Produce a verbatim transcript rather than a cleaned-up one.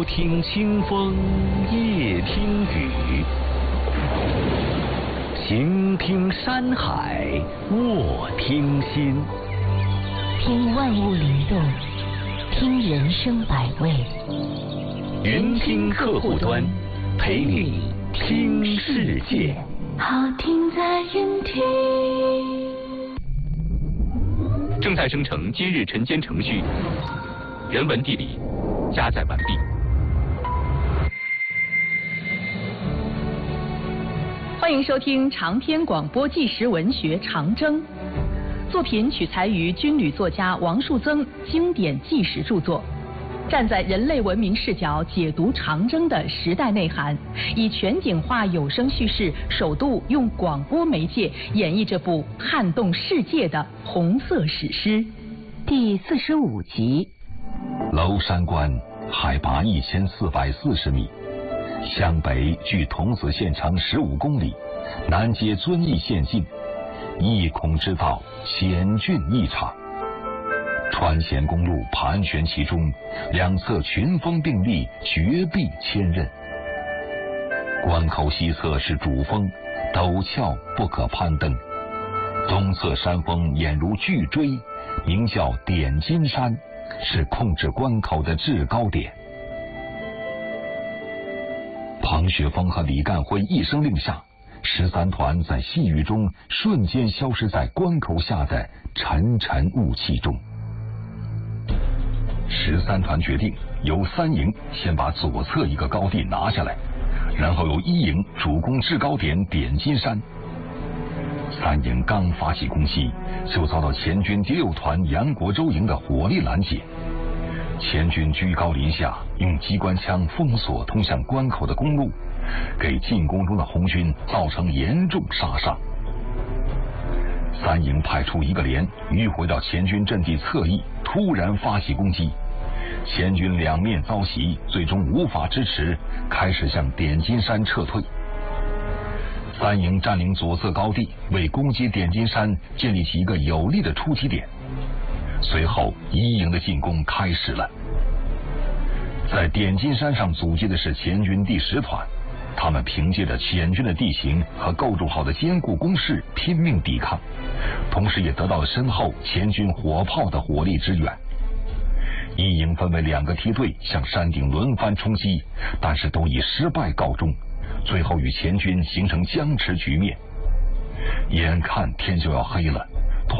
朝听清风，夜听雨，行听山海，卧听心。 听万物灵动，听人生百味。 云听客户端，陪你听世界。 好听在云听。 正在生成今日晨间程序，人文地理加载完毕。 欢迎收听长篇广播纪实文学《长征》，作品取材于军旅作家王树增经典纪实著作，站在人类文明视角解读长征的时代内涵，以全景化有声叙事，首度用广播媒介演绎这部撼动世界的红色史诗。 第四十五集。 娄山关海拔一千四百四十米，向北距桐梓县城十五公里，南接遵义县境，一孔之道，险峻异常。川咸公路盘旋其中，两侧群峰并立，绝壁千仞。关口西侧是主峰，陡峭不可攀登，东侧山峰俨如巨锥，名叫点金山，是控制关口的制高点。庞雪峰和李干辉一声令下，十三团在细雨中瞬间消失在关口下的沉沉雾气中。十三团决定由三营先把左侧一个高地拿下来，然后由一营主攻制高点点金山。三营刚发起攻击，就遭到前军第六团杨国洲营的火力拦截。前军居高临下，用机关枪封锁通向关口的公路，给进攻中的红军造成严重杀伤。三营派出一个连迂回到前军阵地侧翼，突然发起攻击。前军两面遭袭，最终无法支持，开始向点金山撤退。三营占领左侧高地，为攻击点金山建立起一个有利的出击点。随后一营的进攻开始了。在点金山上阻击的是前军第十团，他们凭借着前军的地形和构筑好的坚固工事拼命抵抗，同时也得到了身后前军火炮的火力支援。一营分为两个梯队向山顶轮番冲击，但是都以失败告终，最后与前军形成僵持局面。眼看天就要黑了，